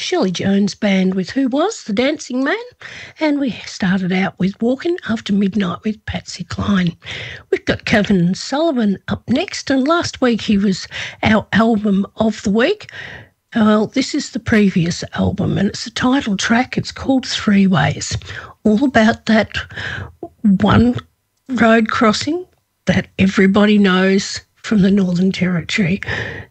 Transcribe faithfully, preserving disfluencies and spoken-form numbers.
Shelley Jones Band with Who Was the Dancing Man, and we started out with Walking After Midnight with Patsy Cline. We've got Kevin Sullivan up next, and last week he was our album of the week. Well, this is the previous album, and it's the title track. It's called Three Ways, all about that one road crossing that everybody knows from the Northern Territory.